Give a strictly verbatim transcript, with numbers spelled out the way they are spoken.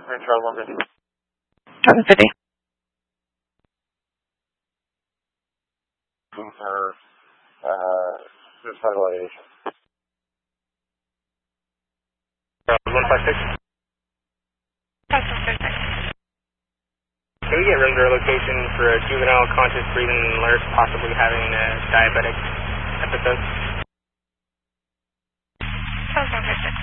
Charles one fifty. one fifty. Her uh, suicidal ideation. one five six. Can we get render location for a juvenile conscious breathing alert, possibly having a diabetic episode? Charles one fifty.